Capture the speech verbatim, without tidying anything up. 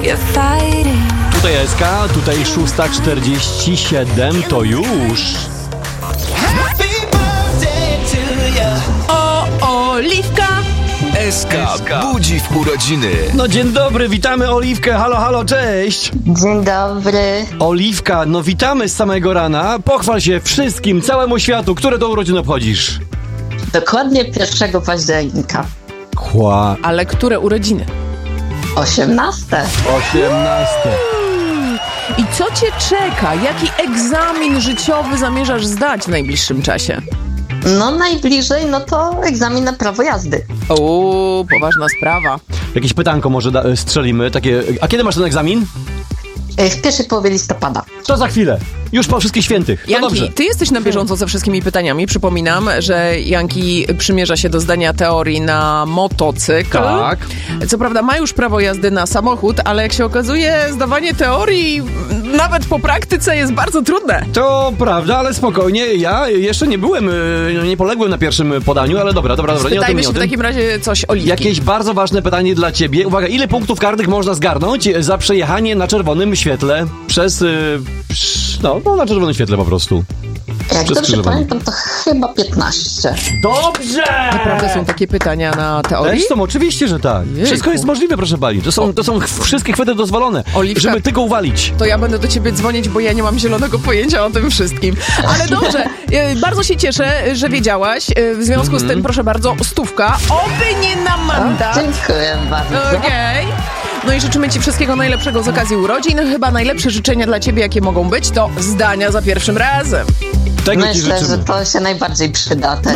Tutaj S K, tutaj szósta czterdzieści siedem, to już. O, Oliwka! S K budzi w urodziny. No dzień dobry, witamy Oliwkę, halo, halo, cześć. Dzień dobry. Oliwka, no witamy z samego rana, pochwal się wszystkim, całemu światu, które to urodziny obchodzisz? Dokładnie pierwszego października. Kła. Ale które urodziny? osiemnaste. osiemnaste. I co cię czeka? Jaki egzamin życiowy zamierzasz zdać w najbliższym czasie? No najbliżej, no to egzamin na prawo jazdy. O, poważna sprawa. Jakieś pytanko może da- strzelimy, takie, a kiedy masz ten egzamin? W pierwszej połowie listopada. To za chwilę, już po wszystkich świętych, to Janki, dobrze. ty jesteś na bieżąco ze wszystkimi pytaniami. Przypominam, że Janki przymierza się do zdania teorii na motocykl. Tak. Co prawda ma już prawo jazdy na samochód, ale jak się okazuje, zdawanie teorii nawet po praktyce jest bardzo trudne. To prawda, ale spokojnie, ja jeszcze nie byłem, y, nie poległem na pierwszym podaniu, ale dobra, dobra, dobra, nie o tym, Spytajmy nie się o w tym. takim razie coś Oliwki. Jakieś bardzo ważne pytanie dla ciebie. Uwaga, ile punktów karnych można zgarnąć za przejechanie na czerwonym świetle przez... y, psz, no, no, na czerwonym świetle po prostu. Jak dobrze Skrzyżowanie. pamiętam, to chyba piętnaście. Dobrze! Naprawdę są takie pytania na teorii? Zresztą oczywiście, że tak. Jejku. Wszystko jest możliwe, proszę pani. To są, to są wszystkie chwyty dozwolone, Oliwka. żeby tylko uwalić. To ja będę do ciebie dzwonić, bo ja nie mam zielonego pojęcia o tym wszystkim. Ale dobrze, e, bardzo się cieszę, że wiedziałaś. E, W związku z tym, proszę bardzo, stówka. Oby nie na mandat. Dziękuję bardzo. Okej. No i życzymy ci wszystkiego najlepszego z okazji urodzin. Chyba najlepsze życzenia dla ciebie, jakie mogą być, to zdania za pierwszym razem. Tego ci Myślę, życzymy. że to się najbardziej przyda.